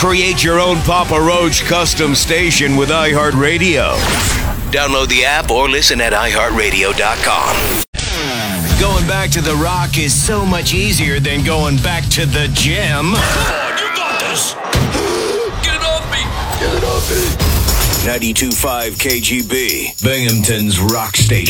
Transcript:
Create your own Papa Roach custom station with iHeartRadio. Download the app or listen at iHeartRadio.com. Going back to the Rock is so much easier than going back to the gym. Come on, you got this. Get off me. Get off me. 92.5 KGB, Binghamton's rock station.